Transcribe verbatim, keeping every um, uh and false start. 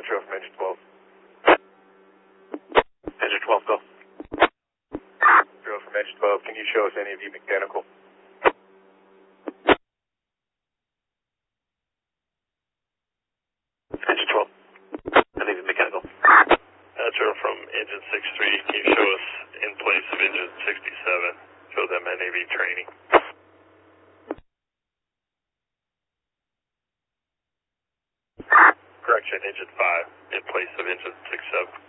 Metro from engine twelve. Engine twelve, go. Metro from engine twelve, can you show us any of you mechanical? Engine twelve, any of you mechanical? Metro from engine six three, can you show us in place of engine sixty-seven? Show them N A V training. Correction, engine five, in place of engine six seven.